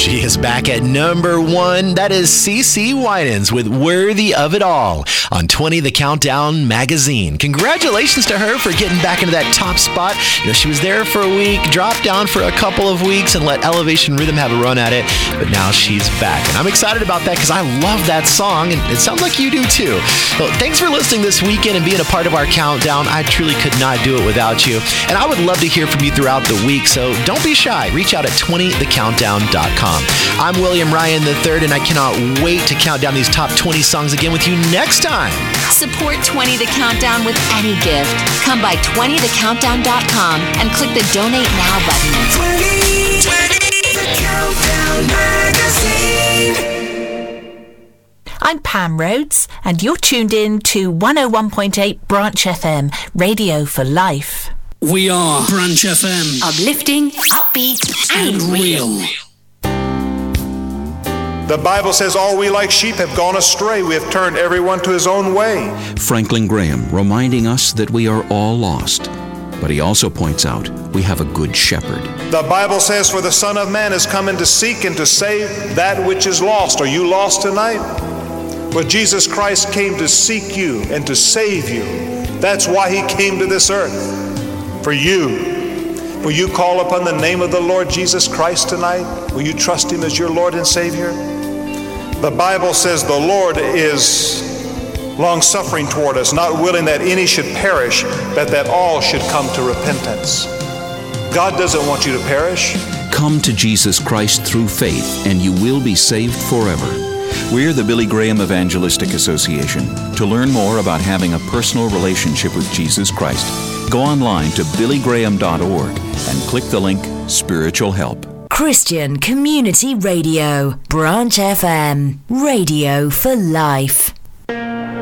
She is back at number 1. That is CeCe Winans with Worthy of It All on 20 The Countdown magazine. Congratulations to her for getting back into that top spot. She was there for a week, dropped down for a couple of weeks, and let Elevation Rhythm have a run at it. But now she's back. And I'm excited about that because I love that song, and it sounds like you do too. Well, thanks for listening this weekend and being a part of our countdown. I truly could not do it without you. And I would love to hear from you throughout the week, so don't be shy. Reach out at 20thecountdown.com. I'm William Ryan III, and I cannot wait to count down these top 20 songs again with you next time. Support 20 The Countdown with any gift. Come by 20thecountdown.com and click the Donate Now button. 20 The Countdown Magazine. I'm Pam Rhodes, and you're tuned in to 101.8 Branch FM, Radio for Life. We are Branch FM. Uplifting, upbeat, and real. The Bible says all we like sheep have gone astray. We have turned everyone to his own way. Franklin Graham reminding us that we are all lost. But he also points out we have a good shepherd. The Bible says, for the Son of Man is coming to seek and to save that which is lost. Are you lost tonight? Well, Jesus Christ came to seek you and to save you. That's why he came to this earth. For you. Will you call upon the name of the Lord Jesus Christ tonight? Will you trust him as your Lord and Savior? The Bible says the Lord is long-suffering toward us, not willing that any should perish, but that all should come to repentance. God doesn't want you to perish. Come to Jesus Christ through faith, and you will be saved forever. We're the Billy Graham Evangelistic Association. To learn more about having a personal relationship with Jesus Christ, go online to billygraham.org and click the link Spiritual Help. Christian Community Radio, Branch FM, Radio for Life.